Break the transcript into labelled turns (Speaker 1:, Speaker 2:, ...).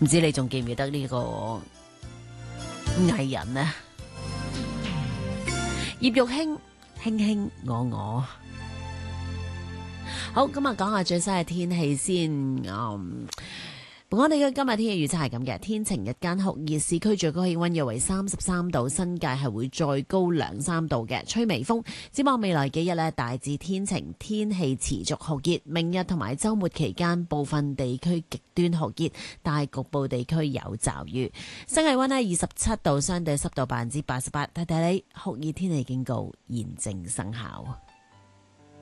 Speaker 1: 唔知你仲記唔記得呢個藝人呢？葉玉卿，卿卿我。好，咁啊，講下最新嘅天氣先。我哋嘅今日天氣預測係咁嘅，天晴日間酷熱，市區最高氣溫約為33度，新界係會再高2-3度嘅，吹微風。展望未來幾日呢，大致天晴，天氣持續酷熱。明日同埋週末期間，部分地區極端酷熱，但係局部地區有驟雨。新氣溫呢27度，相對濕度88%。提提你，酷熱天氣警告現正生效。